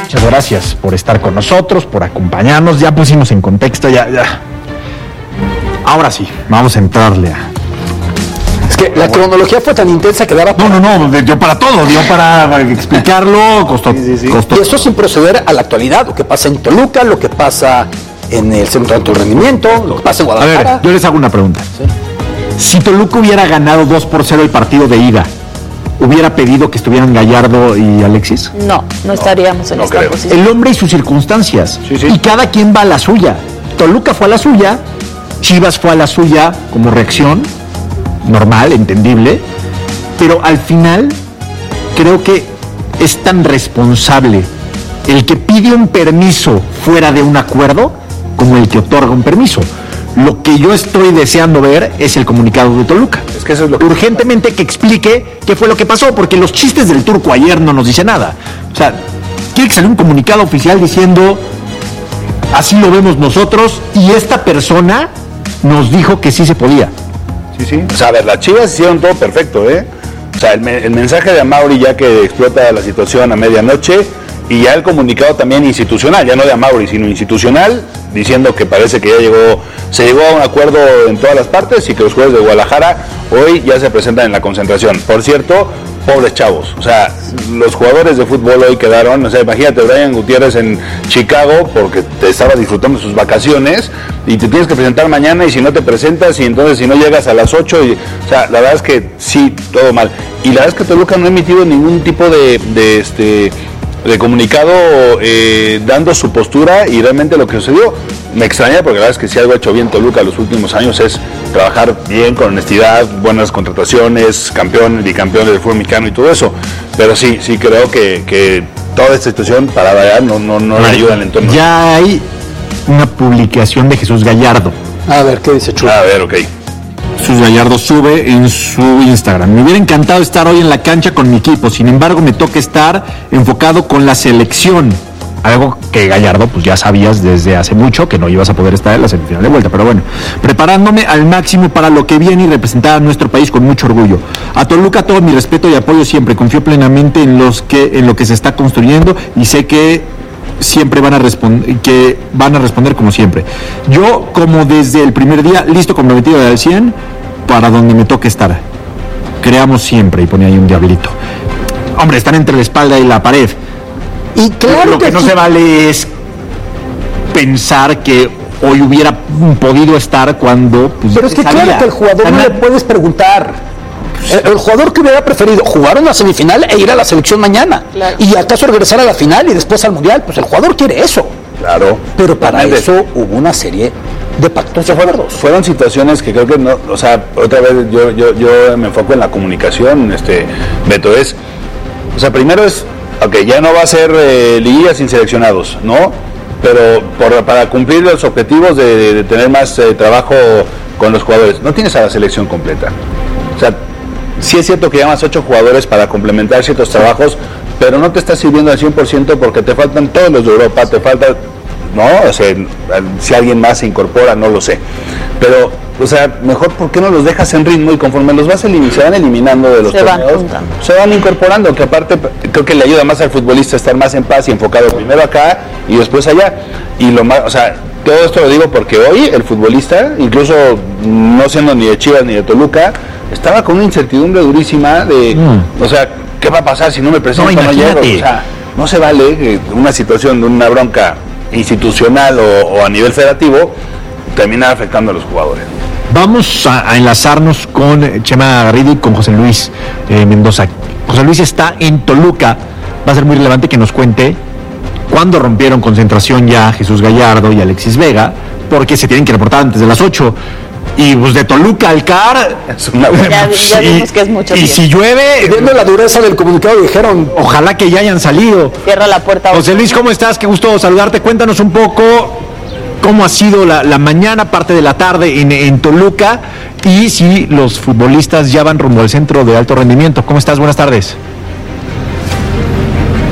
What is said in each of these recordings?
Muchas gracias por estar con nosotros, por acompañarnos. Ya pusimos en contexto, ya. Ahora sí, vamos a entrarle a... Es que la cronología fue tan intensa que daba para... No, dio para todo, dio para explicarlo, costó. Y eso sin proceder a la actualidad, lo que pasa en Toluca, lo que pasa en el Centro de Alto Rendimiento, lo que pasa en Guadalajara. A ver, yo les hago una pregunta. ¿Sí? Si Toluca hubiera ganado 2-0 el partido de ida, ¿hubiera pedido que estuvieran Gallardo y Alexis? No estaríamos en esta posición. El hombre y sus circunstancias. Sí. Y cada quien va a la suya. Toluca fue a la suya, Chivas fue a la suya como reacción, normal, entendible, pero al final creo que es tan responsable el que pide un permiso fuera de un acuerdo como el que otorga un permiso. Lo que yo estoy deseando ver es el comunicado de Toluca. Es que eso es lo que urgentemente que explique qué fue lo que pasó, porque los chistes del Turco ayer no nos dice nada. O sea, tiene que salir un comunicado oficial diciendo así lo vemos nosotros y esta persona nos dijo que sí se podía. Sí. O sea, a ver, las Chivas hicieron todo perfecto, ¿eh? O sea, el mensaje de Amaury ya que explota la situación a medianoche y ya el comunicado también institucional, ya no de Amaury, sino institucional, diciendo que parece que se llegó a un acuerdo en todas las partes y que los jugadores de Guadalajara hoy ya se presentan en la concentración. Por cierto, pobres chavos, o sea, los jugadores de fútbol hoy quedaron, o sea, imagínate Brian Gutiérrez en Chicago porque te estaba disfrutando sus vacaciones y te tienes que presentar mañana y si no te presentas y entonces si no llegas a las 8, o sea, la verdad es que sí, todo mal. Y la verdad es que Toluca no ha emitido ningún tipo de comunicado dando su postura y realmente lo que sucedió me extraña porque la verdad es que si algo ha hecho bien Toluca los últimos años es trabajar bien, con honestidad, buenas contrataciones, campeón, bicampeón del fútbol mexicano y todo eso, pero sí creo que toda esta situación para allá no le ayuda al entorno. Ya hay una publicación de Jesús Gallardo. A ver, ¿qué dice Chulo? A ver, ok. Jesús Gallardo sube en su Instagram: me hubiera encantado estar hoy en la cancha con mi equipo, sin embargo me toca estar enfocado con la selección, algo que Gallardo pues ya sabías desde hace mucho que no ibas a poder estar en la semifinal de vuelta, pero bueno, preparándome al máximo para lo que viene y representar a nuestro país con mucho orgullo. A Toluca todo mi respeto y apoyo siempre, confío plenamente en lo que se está construyendo y sé que siempre van a responder como siempre. Yo, como desde el primer día, listo, comprometido al 100 para donde me toque estar. Creamos siempre, y ponía ahí un diablito. Hombre, están entre la espalda y la pared. Y claro lo que no se vale es pensar que hoy hubiera podido estar cuando pues, pero es que salía. claro que el jugador no le puedes preguntar. El jugador que hubiera preferido jugar una semifinal e ir a la selección mañana, claro, y acaso regresar a la final y después al mundial, pues el jugador quiere eso. Claro. Pero para eso hubo una serie de pactos y acuerdos. Fueron situaciones que creo que no, o sea, otra vez yo me enfoco en la comunicación, Beto, o sea, primero es, ok, ya no va a ser liguilla sin seleccionados, ¿no? Pero para cumplir los objetivos de tener más trabajo con los jugadores, no tienes a la selección completa. O sea, sí es cierto que llamas 8 jugadores para complementar ciertos trabajos, pero no te está sirviendo al 100% porque te faltan todos los de Europa, te falta, ¿no? O sea, si alguien más se incorpora, no lo sé. Pero, o sea, mejor ¿por qué no los dejas en ritmo y conforme los vas se van eliminando de los torneos, se van incorporando, que aparte creo que le ayuda más al futbolista estar más en paz y enfocado primero acá y después allá. Y lo más, o sea, todo esto lo digo porque hoy el futbolista, incluso no siendo ni de Chivas ni de Toluca, estaba con una incertidumbre durísima de, o sea, ¿qué va a pasar si no me presento? No llego, o sea, no se vale una situación de una bronca institucional o a nivel federativo terminar afectando a los jugadores. Vamos a enlazarnos con Chema Garrido y con José Luis Mendoza. José Luis está en Toluca, va a ser muy relevante que nos cuente cuándo rompieron concentración ya Jesús Gallardo y Alexis Vega, porque se tienen que reportar antes de las 8. Y pues de Toluca al CAR es una ya vimos que es mucho y tiempo. Si llueve, viendo la dureza del comunicado, dijeron ojalá que ya hayan salido. Cierra la puerta. José Luis, ¿cómo estás? Qué gusto saludarte. Cuéntanos un poco cómo ha sido la mañana, parte de la tarde en Toluca, y si los futbolistas ya van rumbo al centro de alto rendimiento. ¿Cómo estás? Buenas tardes.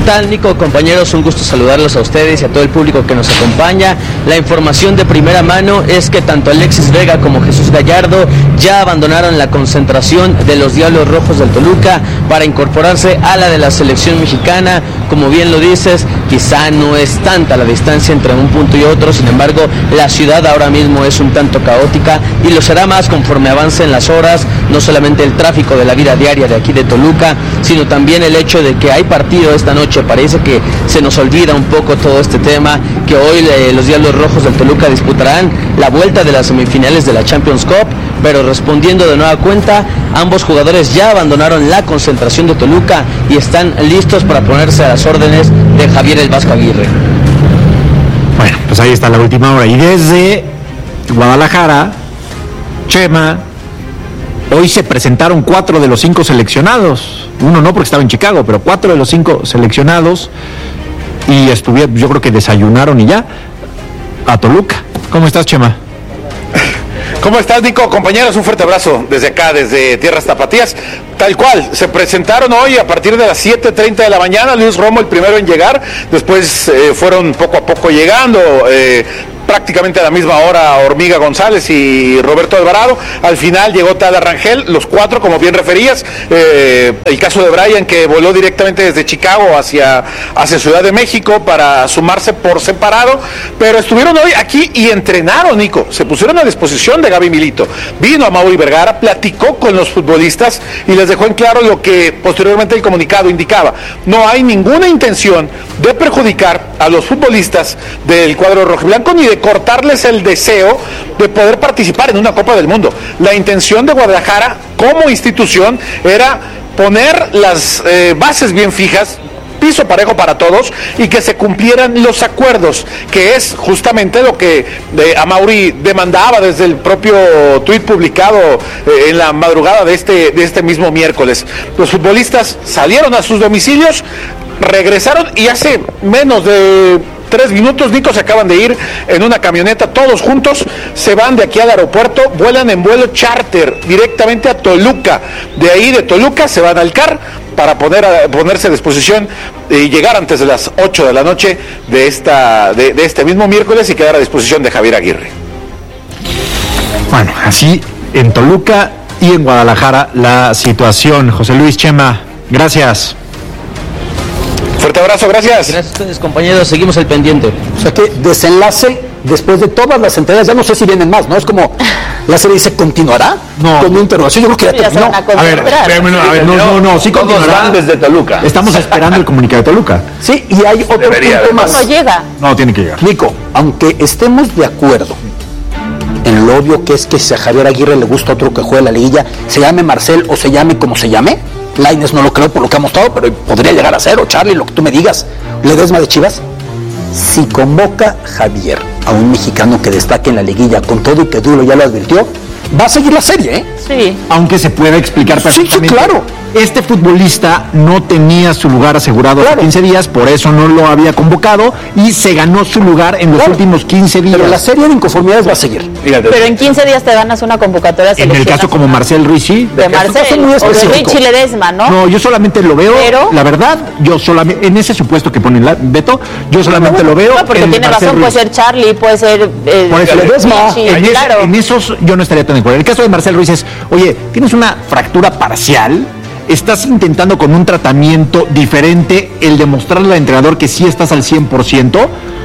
¿Qué tal, Nico? Compañeros, un gusto saludarlos a ustedes y a todo el público que nos acompaña. La información de primera mano es que tanto Alexis Vega como Jesús Gallardo ya abandonaron la concentración de los Diablos Rojos del Toluca para incorporarse a la de la selección mexicana. Como bien lo dices, quizá no es tanta la distancia entre un punto y otro, sin embargo, la ciudad ahora mismo es un tanto caótica y lo será más conforme avancen las horas, no solamente el tráfico de la vida diaria de aquí de Toluca, sino también el hecho de que hay partido esta noche. Parece que se nos olvida un poco todo este tema, que hoy los Diablos Rojos del Toluca disputarán la vuelta de las semifinales de la Champions Cup, pero respondiendo de nueva cuenta, ambos jugadores ya abandonaron la concentración de Toluca y están listos para ponerse a las órdenes de Javier El Vasco Aguirre. Bueno, pues ahí está la última hora. Y desde Guadalajara, Chema, hoy se presentaron 4 de los 5 seleccionados. Uno no porque estaba en Chicago, pero 4 de los 5 seleccionados. Y estuvieron, yo creo que desayunaron y ya, a Toluca. ¿Cómo estás, Chema? ¿Cómo estás, Nico? Compañeros, un fuerte abrazo desde acá, desde Tierras Tapatías. Tal cual, se presentaron hoy a partir de las 7:30 de la mañana. Luis Romo el primero en llegar, después fueron poco a poco llegando, prácticamente a la misma hora Hormiga González y Roberto Alvarado. Al final llegó Taylor Rangel, los 4, como bien referías. El caso de Brian, que voló directamente desde Chicago hacia Ciudad de México para sumarse por separado, pero estuvieron hoy aquí y entrenaron, Nico. Se pusieron a disposición de Gaby Milito. Vino a Mauri Vergara, platicó con los futbolistas y les dejó en claro lo que posteriormente el comunicado indicaba. No hay ninguna intención de perjudicar a los futbolistas del cuadro rojiblanco ni de cortarles el deseo de poder participar en una Copa del Mundo. La intención de Guadalajara como institución era poner las bases bien fijas, piso parejo para todos y que se cumplieran los acuerdos, que es justamente lo que Amaury demandaba desde el propio tuit publicado en la madrugada de este mismo miércoles. Los futbolistas salieron a sus domicilios, regresaron y hace menos de 3 minutos, Nico, se acaban de ir en una camioneta todos juntos, se van de aquí al aeropuerto, vuelan en vuelo charter directamente a Toluca. De ahí de Toluca se van al CAR para ponerse a disposición y llegar antes de las 8 de la noche de este mismo miércoles y quedar a disposición de Javier Aguirre. Bueno, así en Toluca y en Guadalajara la situación. José Luis, Chema, gracias. Fuerte abrazo, gracias. Gracias a ustedes, compañeros, seguimos al pendiente. O sea que desenlace, después de todas las entregas, ya no sé si vienen más, ¿no? Es como, la serie dice, ¿continuará? No. Con una interrogación, yo creo que ya terminó. A ver, no, sí continuará. Desde Toluca. Estamos esperando el comunicado de Toluca. Sí, y hay otro punto más. No llega. No, tiene que llegar. Nico, aunque estemos de acuerdo en lo obvio que es que si a Javier Aguirre le gusta otro que juegue la liguilla, se llame Marcel o se llame como se llame, Lainez no lo creo por lo que ha mostrado, pero podría llegar a ser, o Charlie, lo que tú me digas, Ledesma de Chivas. Si convoca Javier a un mexicano que destaque en la liguilla, con todo y que Duro ya lo advirtió, va a seguir la serie, ¿eh? Sí. Aunque se pueda explicar perfectamente. Sí, claro. Este futbolista no tenía su lugar asegurado hace 15 días, por eso no lo había convocado y se ganó su lugar en los últimos 15 días. Pero la serie de inconformidades va a seguir. Fíjate. Pero en 15 días te ganas una convocatoria En el caso como Marcel Ruiz, sí. de Marcel muy o de específico. Richie Ledesma, ¿no? No, yo solamente lo veo, Pero- la verdad, yo solamente, en ese supuesto que pone Beto, yo solamente lo veo. No, porque en tiene Marcel razón, Ruiz. puede ser Charlie, puede ser Por eso, Ledesma. Richie, En, claro. en esos yo no estaría tan de acuerdo. El caso de Marcel Ruiz es, oye, tienes una fractura parcial, estás intentando con un tratamiento diferente el demostrarle al entrenador que sí estás al 100%,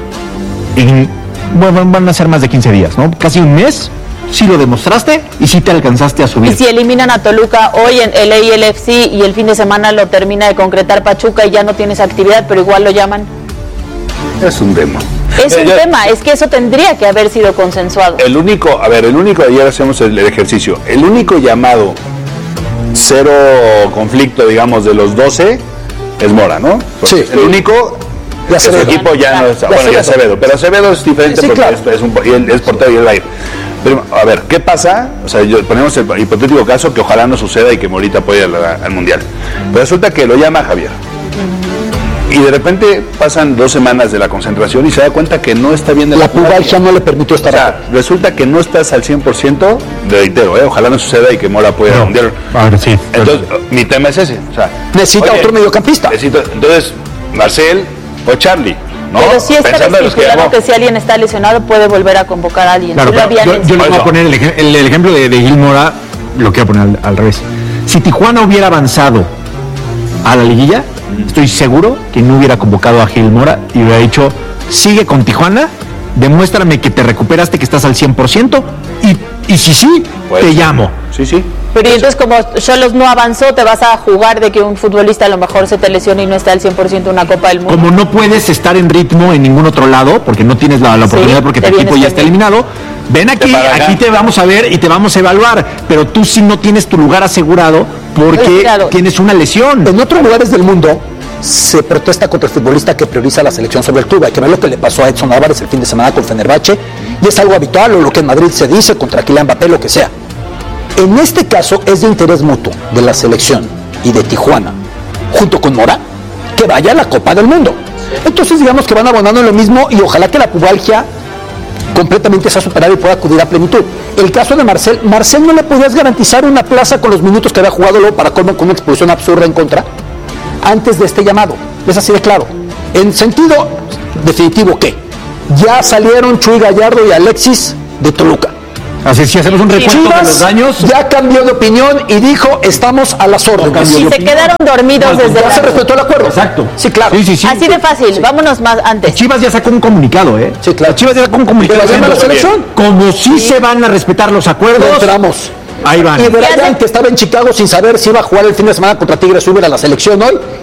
y bueno, van a ser más de 15 días, ¿no? Casi un mes, sí lo demostraste y sí te alcanzaste a subir. Y si eliminan a Toluca hoy en el ALFC y el fin de semana lo termina de concretar Pachuca y ya no tienes actividad, pero igual lo llaman. Es un tema. Es un tema, es que eso tendría que haber sido consensuado. El único, ayer hacemos el ejercicio, el único llamado cero conflicto, digamos, de los 12 es Mora, ¿no? Sí. El único, Ya su Acevedo. equipo ya no está, bueno, ya Acevedo, pero Acevedo es diferente Sí, porque claro. es portero y él va a ir. Pero, a ver, ¿qué pasa? O sea, ponemos el hipotético caso que ojalá no suceda y que Morita pueda ir al Mundial. Pero resulta que lo llama Javier. Y de repente pasan 2 semanas de la concentración y se da cuenta que no está bien de La pubalgia no le permitió O estar sea, resulta que no estás al 100%, reitero, ojalá no suceda y que Mora pueda ir al Mundial. A ver, sí. Entonces, mi tema es ese. O sea, Necesita oye, otro mediocampista. Entonces, Marcel o Charlie. ¿No? Pero sí está Pensando en los estipulado que que si alguien está lesionado puede volver a convocar a alguien. Claro, Sí lo pero habían yo les voy a Eso. poner el ejemplo de Gil Mora, lo quiero poner al revés. Si Tijuana hubiera avanzado a la liguilla, estoy seguro que no hubiera convocado a Gil Mora y hubiera dicho, sigue con Tijuana, demuéstrame que te recuperaste, que estás al 100%, y si sí, Pues, te llamo. Sí. Pero y entonces como Xolos no avanzó, te vas a jugar de que un futbolista a lo mejor se te lesiona y no está al 100% en una Copa del Mundo. Como no puedes estar en ritmo en ningún otro lado, porque no tienes la oportunidad, porque te tu equipo vienes ya está conmigo. eliminado, ven aquí, para acá. aquí te vamos a ver y te vamos a evaluar, pero tú sí no tienes tu lugar asegurado porque Claro. tienes una lesión. En otros lugares del mundo se protesta contra el futbolista que prioriza la selección sobre el club. Hay que ver lo que le pasó a Edson Álvarez el fin de semana con Fenerbahce, y es algo habitual, o lo que en Madrid se dice contra Kylian Mbappé, lo que sea. En este caso es de interés mutuo de la selección y de Tijuana, junto con Mora, que vaya a la Copa del Mundo. Entonces digamos que van abonando en lo mismo, y ojalá que la pubalgia completamente sea superada y pueda acudir a plenitud. El caso de Marcel no le podías garantizar una plaza con los minutos que había jugado, luego para colmo con una expulsión absurda en contra, antes de este llamado. Es así de claro. En sentido definitivo, ¿qué? Ya salieron Chuy Gallardo y Alexis de Toluca. Así si hacemos un recuento de los Chivas daños, ya cambió de opinión y dijo, estamos a las órdenes. Y se quedaron dormidos desde Ya se la... respetó el acuerdo. exacto. Sí, claro. Sí. Así de fácil, vámonos más antes. Chivas ya sacó un comunicado, ¿eh? Sí, claro. Chivas ya sacó un comunicado. Que vayan a la diciendo, selección. como si se van a respetar los acuerdos. Lo entramos. Ahí van. Y ¿Qué Brian, hacen? que estaba en Chicago sin saber si iba a jugar el fin de semana contra Tigres, sube a la selección hoy,